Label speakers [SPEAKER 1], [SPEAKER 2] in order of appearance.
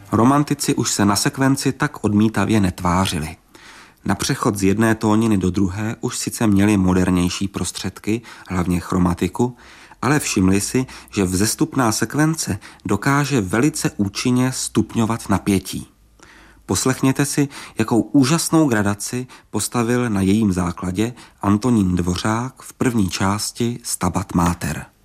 [SPEAKER 1] Romantici už se na sekvenci tak odmítavě netvářili. Na přechod z jedné tóniny do druhé už sice měli modernější prostředky, hlavně chromatiku, ale všimli si, že vzestupná sekvence dokáže velice účinně stupňovat napětí. Poslechněte si, jakou úžasnou gradaci postavil na jejím základě Antonín Dvořák v první části Stabat Mater.